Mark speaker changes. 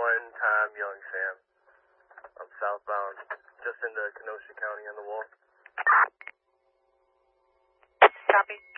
Speaker 1: Time Young Sam. I'm southbound, just into Kenosha County on the wall.
Speaker 2: Copy.